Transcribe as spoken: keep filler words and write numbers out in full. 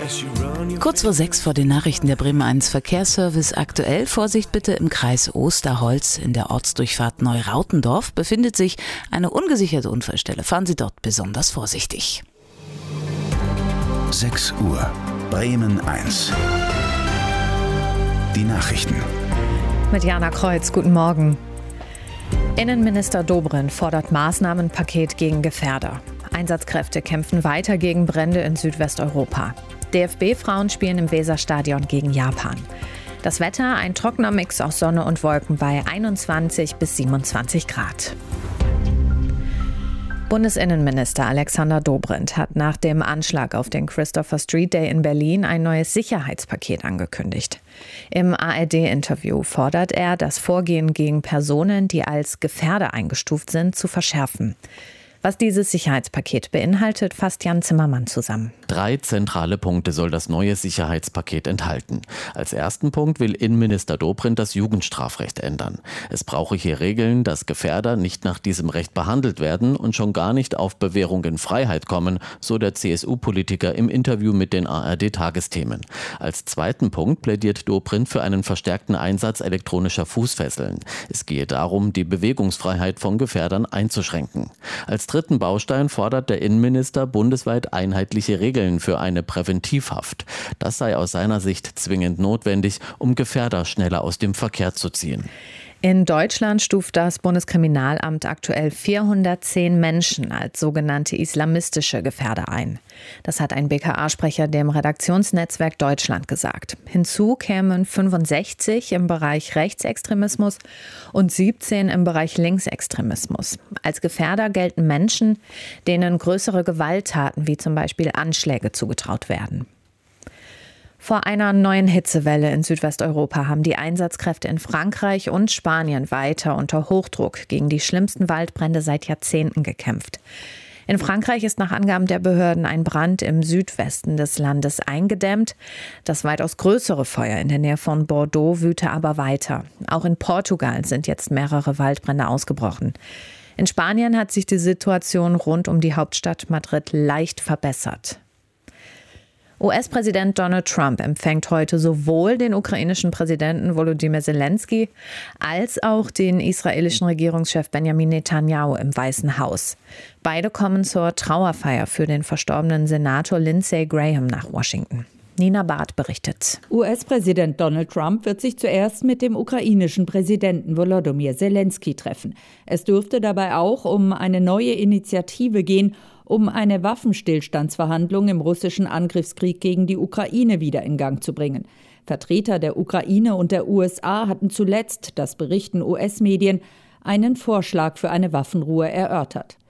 Kurz vor sechs vor den Nachrichten der Bremen eins Verkehrsservice aktuell. Vorsicht bitte im Kreis Osterholz. In der Ortsdurchfahrt Neurautendorf befindet sich eine ungesicherte Unfallstelle. Fahren Sie dort besonders vorsichtig. sechs Uhr, Bremen eins. Die Nachrichten. Mit Jana Kreuz, guten Morgen. Innenminister Dobrindt fordert Maßnahmenpaket gegen Gefährder. Einsatzkräfte kämpfen weiter gegen Brände in Südwesteuropa. D F B-Frauen spielen im Weserstadion gegen Japan. Das Wetter, ein trockener Mix aus Sonne und Wolken bei einundzwanzig bis siebenundzwanzig Grad. Bundesinnenminister Alexander Dobrindt hat nach dem Anschlag auf den Christopher Street Day in Berlin ein neues Sicherheitspaket angekündigt. Im A R D-Interview fordert er, das Vorgehen gegen Personen, die als Gefährder eingestuft sind, zu verschärfen. Was dieses Sicherheitspaket beinhaltet, fasst Jan Zimmermann zusammen. Drei zentrale Punkte soll das neue Sicherheitspaket enthalten. Als ersten Punkt will Innenminister Dobrindt das Jugendstrafrecht ändern. Es brauche hier Regeln, dass Gefährder nicht nach diesem Recht behandelt werden und schon gar nicht auf Bewährung in Freiheit kommen, so der C S U-Politiker im Interview mit den A R D-Tagesthemen. Als zweiten Punkt plädiert Dobrindt für einen verstärkten Einsatz elektronischer Fußfesseln. Es gehe darum, die Bewegungsfreiheit von Gefährdern einzuschränken. Als dritten Baustein fordert der Innenminister bundesweit einheitliche Regeln für eine Präventivhaft. Das sei aus seiner Sicht zwingend notwendig, um Gefährder schneller aus dem Verkehr zu ziehen. In Deutschland stuft das Bundeskriminalamt aktuell vierhundertzehn Menschen als sogenannte islamistische Gefährder ein. Das hat ein B K A-Sprecher dem Redaktionsnetzwerk Deutschland gesagt. Hinzu kämen fünfundsechzig im Bereich Rechtsextremismus und siebzehn im Bereich Linksextremismus. Als Gefährder gelten Menschen, denen größere Gewalttaten wie zum Beispiel Anschläge zugetraut werden. Vor einer neuen Hitzewelle in Südwesteuropa haben die Einsatzkräfte in Frankreich und Spanien weiter unter Hochdruck gegen die schlimmsten Waldbrände seit Jahrzehnten gekämpft. In Frankreich ist nach Angaben der Behörden ein Brand im Südwesten des Landes eingedämmt. Das weitaus größere Feuer in der Nähe von Bordeaux wüte aber weiter. Auch in Portugal sind jetzt mehrere Waldbrände ausgebrochen. In Spanien hat sich die Situation rund um die Hauptstadt Madrid leicht verbessert. U S-Präsident Donald Trump empfängt heute sowohl den ukrainischen Präsidenten Volodymyr Zelensky als auch den israelischen Regierungschef Benjamin Netanyahu im Weißen Haus. Beide kommen zur Trauerfeier für den verstorbenen Senator Lindsey Graham nach Washington. Nina Barth berichtet. U S-Präsident Donald Trump wird sich zuerst mit dem ukrainischen Präsidenten Volodymyr Zelensky treffen. Es dürfte dabei auch um eine neue Initiative gehen, um eine Waffenstillstandsverhandlung im russischen Angriffskrieg gegen die Ukraine wieder in Gang zu bringen. Vertreter der Ukraine und der U S A hatten zuletzt, das berichten U S-Medien, einen Vorschlag für eine Waffenruhe erörtert.